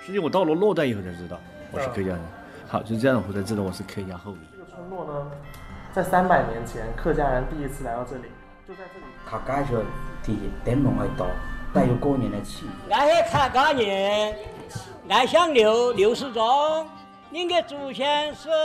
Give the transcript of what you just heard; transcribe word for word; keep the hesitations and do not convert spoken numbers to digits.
实际我到了洛带以后才知道我是客家人。好，就这样我才知道我是客家后裔。 这个村落呢，在三百年前客家人第一次来到这里，就在这里。 客家人的灯笼还多，带有过年的气氛。 俺是客家人，俺姓刘，刘世忠，您的祖先是。